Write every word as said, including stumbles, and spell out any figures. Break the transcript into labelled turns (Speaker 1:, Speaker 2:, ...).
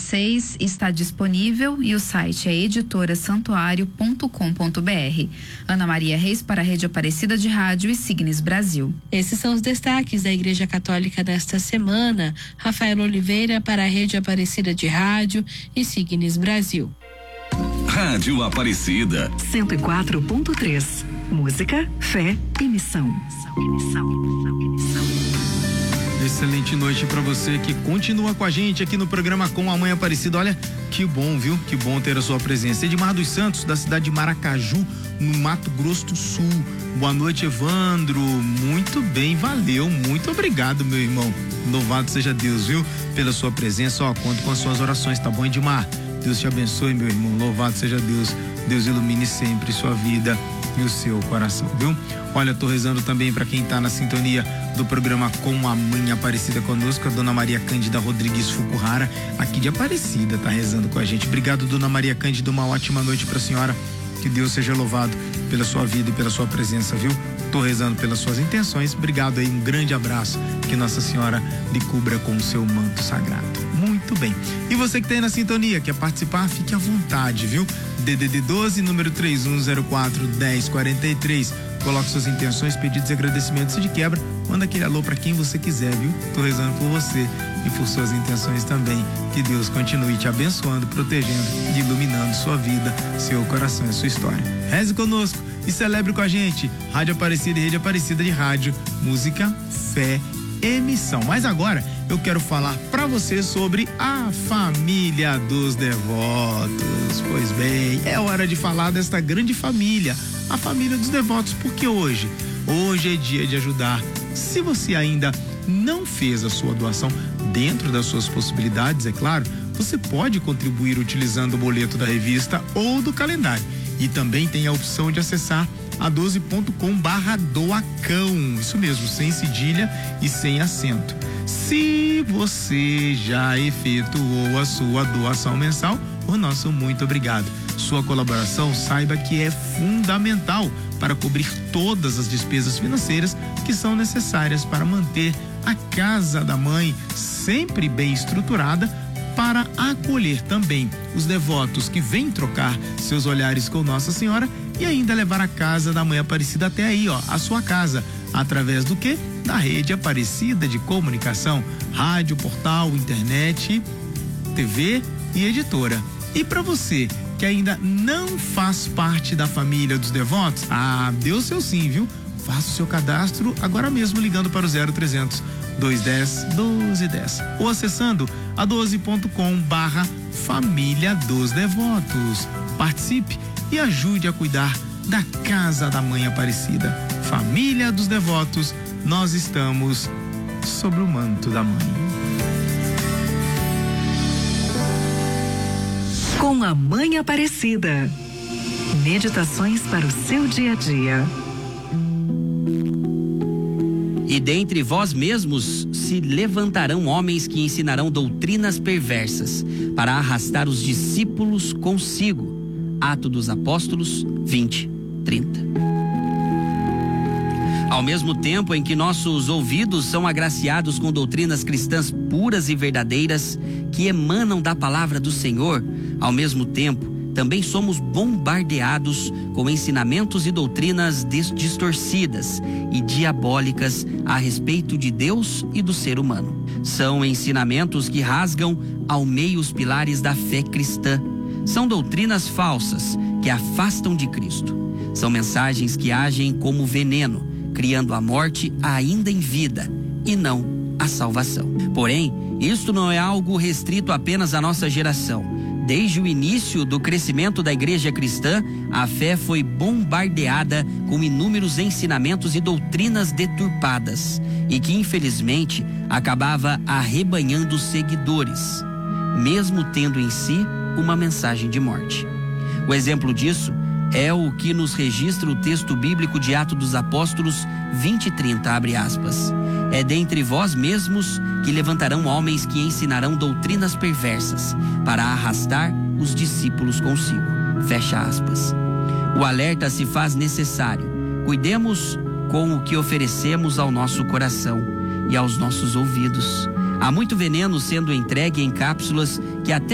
Speaker 1: seis está disponível e o site é editora santuário ponto com ponto br. Ana Maria Reis para a Rede Aparecida de Rádio e Signes Brasil.
Speaker 2: Esses são os destaques da Igreja Católica desta semana. Rafael Oliveira para a Rede Aparecida de Rádio e Signes Brasil.
Speaker 3: Rádio Aparecida
Speaker 4: cento e quatro ponto três. Música, fé e missão. Missão, missão, missão.
Speaker 5: Excelente noite para você que continua com a gente aqui no programa Com a Mãe Aparecida. Olha, que bom, viu? Que bom ter a sua presença. Edmar dos Santos, da cidade de Maracaju, no Mato Grosso do Sul. Boa noite, Evandro. Muito bem, valeu. Muito obrigado, meu irmão. Louvado seja Deus, viu? Pela sua presença. Ó, conto com as suas orações, tá bom, Edmar? Deus te abençoe, meu irmão. Louvado seja Deus. Deus ilumine sempre sua vida e o seu coração, viu? Olha, eu tô rezando também para quem tá na sintonia do programa Com a Mãe Aparecida conosco, a Dona Maria Cândida Rodrigues Fukuhara, aqui de Aparecida, tá rezando com a gente. Obrigado, Dona Maria Cândida, uma ótima noite pra senhora. Que Deus seja louvado pela sua vida e pela sua presença, viu? Tô rezando pelas suas intenções. Obrigado aí, um grande abraço. Que Nossa Senhora lhe cubra com o seu manto sagrado. Muito bem. E você que tá aí na sintonia, quer participar? Fique à vontade, viu? D D D doze, número três um zero quatro, um zero quatro três. Coloque suas intenções, pedidos e agradecimentos. Se de quebra, manda aquele alô pra quem você quiser, viu? Tô rezando por você e por suas intenções também. Que Deus continue te abençoando, protegendo e iluminando sua vida, seu coração e sua história. Reze conosco e celebre com a gente. Rádio Aparecida e Rede Aparecida de Rádio, música, fé e missão. Mas agora eu quero falar pra você sobre a família dos devotos. Pois bem, é hora de falar desta grande família, a família dos devotos, porque hoje, hoje é dia de ajudar. Se você ainda não fez a sua doação, dentro das suas possibilidades, é claro, você pode contribuir utilizando o boleto da revista ou do calendário. E também tem a opção de acessar a doze ponto com barra doacão. Isso mesmo, sem cedilha e sem acento. Se você já efetuou a sua doação mensal, o nosso muito obrigado. Sua colaboração, saiba que é fundamental para cobrir todas as despesas financeiras que são necessárias para manter a Casa da Mãe sempre bem estruturada, para acolher também os devotos que vêm trocar seus olhares com Nossa Senhora e ainda levar a Casa da Mãe Aparecida até aí, ó, a sua casa, através do quê? Da Rede Aparecida de Comunicação, rádio, portal, internet, T V e editora. E para você que ainda não faz parte da família dos devotos, ah, deu seu sim, viu? Faça o seu cadastro agora mesmo ligando para o zero trezentos, duzentos e dez, doze e dez ou acessando a doze ponto com barra família dos devotos. Participe e ajude a cuidar da Casa da Mãe Aparecida. Família dos Devotos, nós estamos sobre o manto da Mãe.
Speaker 4: Com a Mãe Aparecida. Meditações para o seu dia a dia.
Speaker 6: E dentre vós mesmos se levantarão homens que ensinarão doutrinas perversas, para arrastar os discípulos consigo. Atos dos Apóstolos vinte, trinta. Ao mesmo tempo em que nossos ouvidos são agraciados com doutrinas cristãs puras e verdadeiras, que emanam da palavra do Senhor, ao mesmo tempo também somos bombardeados com ensinamentos e doutrinas distorcidas e diabólicas a respeito de Deus e do ser humano. São ensinamentos que rasgam ao meio os pilares da fé cristã. São doutrinas falsas que afastam de Cristo. São mensagens que agem como veneno, criando a morte ainda em vida e não a salvação. Porém, isto não é algo restrito apenas à nossa geração. Desde o início do crescimento da igreja cristã, a fé foi bombardeada com inúmeros ensinamentos e doutrinas deturpadas, e que infelizmente acabava arrebanhando seguidores, mesmo tendo em si uma mensagem de morte. O exemplo disso é o que nos registra o texto bíblico de Atos dos Apóstolos vinte e trinta, abre aspas. É dentre vós mesmos que levantarão homens que ensinarão doutrinas perversas, para arrastar os discípulos consigo. Fecha aspas. O alerta se faz necessário. Cuidemos com o que oferecemos ao nosso coração e aos nossos ouvidos. Há muito veneno sendo entregue em cápsulas que até